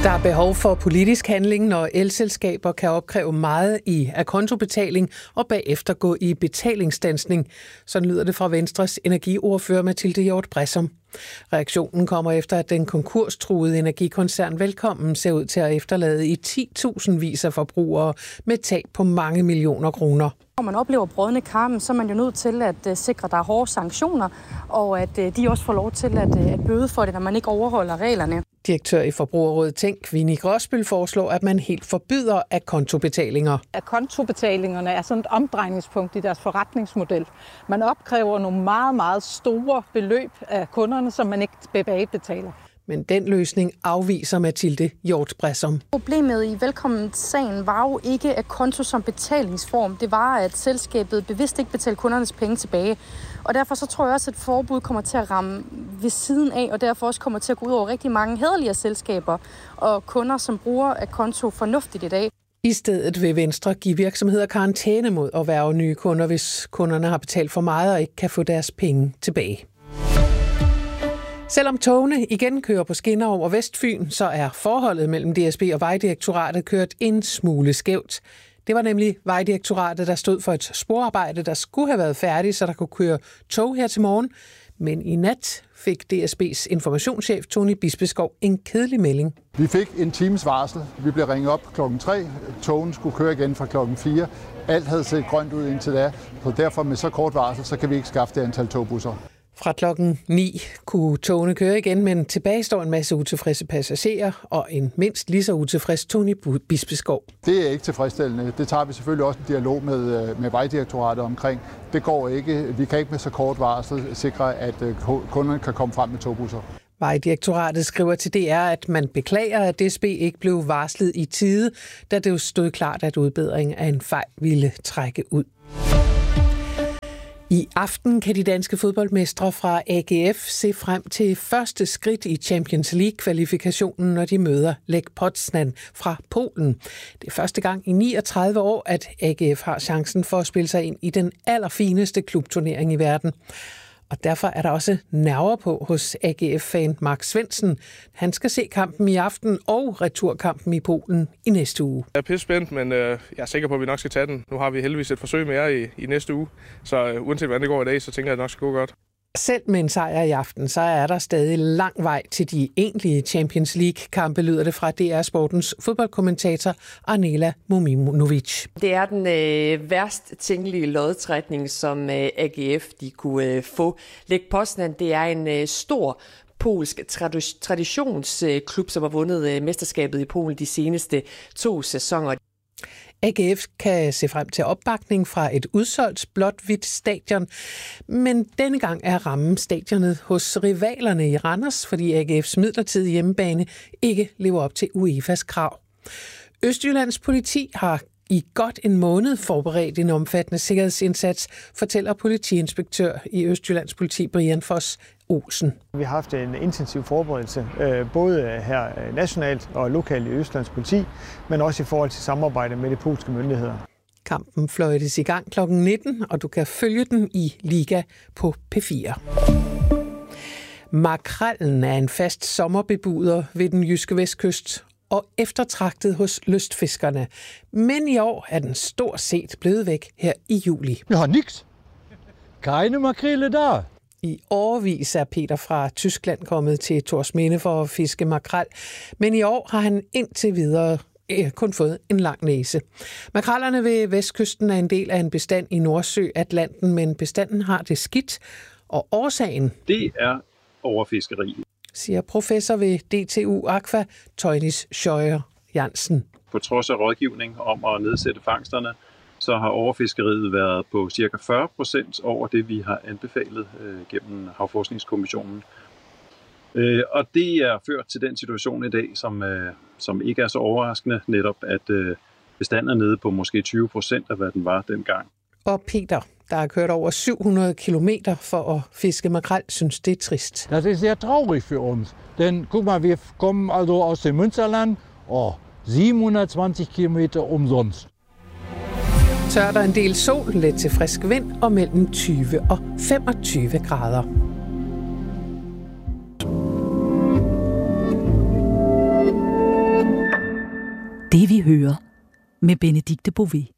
Der er behov for politisk handling, når elselskaber kan opkræve meget i akontobetaling og bagefter gå i betalingsstandsning. Sådan lyder det fra Venstres energiordfører Mathilde Hjort Bressom. Reaktionen kommer efter, at den konkurstruede energikoncern Velkommen ser ud til at efterlade i 10.000 af forbrugere med tab på mange millioner kroner. Når man oplever brodne kar, så er man jo nødt til at sikre, at der er hårde sanktioner, og at de også får lov til at bøde for det, når man ikke overholder reglerne. Direktør i Forbrugerrådet Tænk, Winnie Grosbøll, foreslår, at man helt forbyder akontobetalinger. Akontobetalingerne er sådan et omdrejningspunkt i deres forretningsmodel. Man opkræver nogle meget, meget store beløb af kunderne, som man ikke tilbagebetaler. Men den løsning afviser Mathilde Hjort Bressom. Problemet i Velkommen-sagen var jo ikke akonto som betalingsform. Det var, at selskabet bevidst ikke betalte kundernes penge tilbage. Og derfor så tror jeg også, at forbud kommer til at ramme ved siden af, og derfor også kommer til at gå ud over rigtig mange hæderlige selskaber og kunder, som bruger akonto fornuftigt i dag. I stedet vil Venstre give virksomheder karantæne mod at hverve nye kunder, hvis kunderne har betalt for meget og ikke kan få deres penge tilbage. Selvom togene igen kører på skinner over Vestfyn, så er forholdet mellem DSB og Vejdirektoratet kørt en smule skævt. Det var nemlig Vejdirektoratet, der stod for et sporarbejde, der skulle have været færdigt, så der kunne køre tog her til morgen. Men i nat fik DSB's informationschef Tony Bispeskov en kedelig melding. Vi fik en times varsel. Vi blev ringet op klokken 3. Togen skulle køre igen fra klokken 4. Alt havde set grønt ud indtil da, så derfor med så kort varsel, så kan vi ikke skaffe det antal togbusser. Fra klokken 9 kunne togene køre igen, men tilbage står en masse utilfredse passagerer og en mindst lige så utilfreds Tony Bispeskov. Det er ikke tilfredsstillende. Det tager vi selvfølgelig også en dialog med Vejdirektoratet omkring. Det går ikke. Vi kan ikke med så kort varsel sikre, at kunderne kan komme frem med togbusser. Vejdirektoratet skriver til DR, at man beklager, at DSB ikke blev varslet i tide, da det jo stod klart, at udbedring af en fejl ville trække ud. I aften kan de danske fodboldmestre fra AGF se frem til første skridt i Champions League-kvalifikationen, når de møder Lech Poznan fra Polen. Det er første gang i 39 år, at AGF har chancen for at spille sig ind i den allerfineste klubturnering i verden. Og derfor er der også nerver på hos AGF-fan Mark Svendsen. Han skal se kampen i aften og returkampen i Polen i næste uge. Jeg er pisse spændt, men jeg er sikker på, at vi nok skal tage den. Nu har vi heldigvis et forsøg mere i næste uge, så uanset hvordan det går i dag, så tænker jeg, at det nok skal gå godt. Selv med en sejr i aften, så er der stadig lang vej til de egentlige Champions League-kampe, lyder det fra DR Sportens fodboldkommentator Arnela Mominovic. Det er den værst tænkelige lodtrækning, som AGF de kunne få. Lech Poznan, det er en stor polsk traditionsklub, som har vundet mesterskabet i Polen de seneste 2 sæsoner. AGF kan se frem til opbakning fra et udsolgt blåt-hvidt stadion, men denne gang er rammen stadionet hos rivalerne i Randers, fordi AGF's midlertidige hjemmebane ikke lever op til UEFA's krav. Østjyllands politi har i godt en måned forberedt en omfattende sikkerhedsindsats, fortæller politiinspektør i Østjyllands politi Brian Foss Olsen. Vi har haft en intensiv forberedelse, både her nationalt og lokalt i Østjyllands politi, men også i forhold til samarbejde med de polske myndigheder. Kampen fløjtes i gang kl. 19, og du kan følge den i Liga på P4. Makrellen er en fast sommerbebuder ved den jyske vestkyst og eftertragtet hos lystfiskerne. Men i år er den stort set blevet væk her i juli. Jeg har niks. Keine makrele der. I årevis er Peter fra Tyskland kommet til Thorsminde for at fiske makrel, men i år har han indtil videre kun fået en lang næse. Makrellerne ved vestkysten er en del af en bestand i Nordsø-Atlanten, men bestanden har det skidt, og årsagen... Det er overfiskeri, siger professor ved DTU Aqua, Tøjnis Schøjer Jansen. På trods af rådgivning om at nedsætte fangsterne, så har overfiskeriet været på ca. 40% over det, vi har anbefalet gennem Havforskningskommissionen. Og det er ført til den situation i dag, som ikke er så overraskende, netop at bestanden er nede på måske 20% af, hvad den var dengang. Og Peter, der har kørt over 700 kilometer for at fiske makrel, synes det er trist. Das ist sehr traurig für uns, denn guck mal, wir kommen also aus dem Münsterland og 720 kilometer umsonst. Tør der en del sol, let til frisk vind og mellem 20 og 25 grader. Det vi hører med Benedikte Bové.